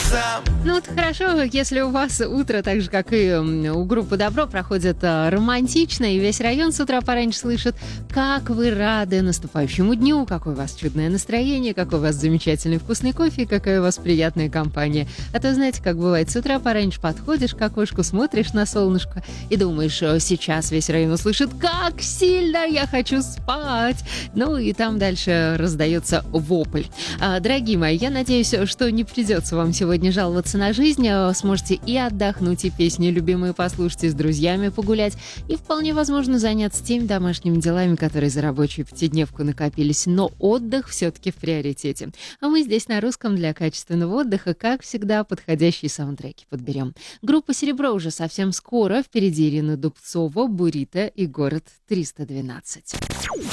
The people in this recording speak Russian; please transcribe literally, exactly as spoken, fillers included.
сам. Ну, вот хорошо, если у вас утро, так же, как и м, у группы «Добро», проходит а, романтично, и весь район с утра пораньше слышит, как вы рады наступающему дню, какое у вас чудное настроение, какой у вас замечательный вкусный кофе, и какая у вас приятная компания. А то, знаете, как бывает, с утра пораньше подходишь к окошку, смотришь на солнышко и думаешь, «О, сейчас весь район услышит, как сильно я хочу спать». Ну, и там дальше раздается вопль. А, дорогие мои, я надеюсь, что не придется вам сегодня жаловаться на жизнь, а сможете и отдохнуть, и песни любимые послушать, и с друзьями погулять, и вполне возможно заняться теми домашними делами, которые за рабочую пятидневку накопились, но отдых все-таки в приоритете. А мы здесь на русском для качественного отдыха, как всегда, подходящие саундтреки подберем. Группа «Серебро» уже совсем скоро, впереди Ирина Дубцова, «Бурито» и «Город триста двенадцать».